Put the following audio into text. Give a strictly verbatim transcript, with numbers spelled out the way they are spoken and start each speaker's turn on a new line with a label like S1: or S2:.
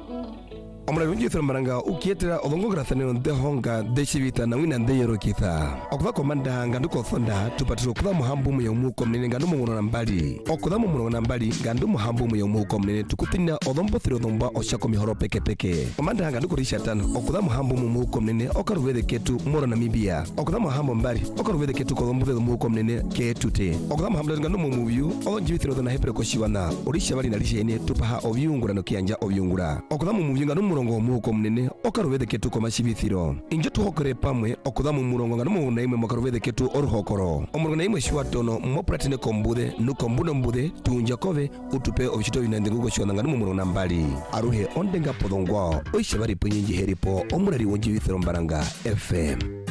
S1: Omra unji maranga ukietera odongo grathane de honga de chivita na wina de yorokitha. Okuda komanda ngandu ko thonda tupatiro kuda muhambu mu yomu komnene ngandu mu ngona mbali. Okuda mu ngona mbali ngandu muhambu mu yomu komnene tukutina odombo thiro domba oshako mihoro peke peke. Komanda ngandu ko rishatan okuda muhambu mu komnene okarwede ketu moro Namibia. Okuda muhambu mbali okarwede ketu ko dombo thiro mu komnene ketute. Okuda muhambu ngandu mu mubiu odonji thiro na hepre ko shiwana orisha bali na lishene tupaha obyungura no kianja obyungura. Okuda mu mubiu ngandu murongo muko mnene okarubede ketu ko mashibithiro inje tuhokere pamwe okuda mu murongo ngano mu naimwe makarubede ketu oruhokoro omurongo naimwe shwatono mo pratine kombude nukombuno mbude tunjakove utupe obishito binande gugo shona ngano mu murongo nambali aruhe ondenga podongwa oishabari punyenji heripo omurari wonji bithiro mbaranga F M.